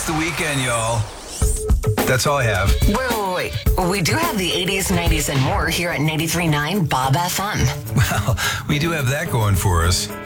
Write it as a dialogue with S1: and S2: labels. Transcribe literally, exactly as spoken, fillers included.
S1: It's the weekend, y'all. That's all I have.
S2: Wait, wait, wait. We do have the eighties, nineties, and more here at ninety-three point nine Bob F M.
S1: Well, we do have that going for us.